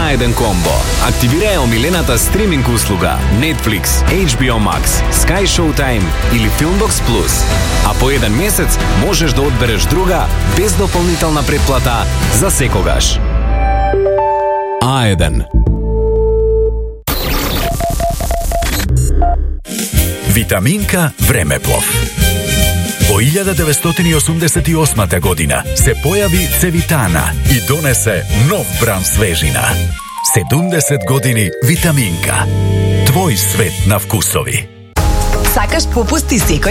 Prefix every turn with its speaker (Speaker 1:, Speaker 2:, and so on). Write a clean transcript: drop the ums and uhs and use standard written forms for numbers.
Speaker 1: A1 комбо. Активирај омилената стриминг услуга Netflix, HBO Max, Sky Showtime или Filmbox Plus. А по еден месец можеш да одбереш друга без дополнителна претплата за секогаш. A1.
Speaker 2: Витаминка Времеплов. Во 1988 година се појави Цевитана и донесе нов бран свежина. 70 години Витаминка. Твој свет на вкусови.
Speaker 3: Сакаш попусти секој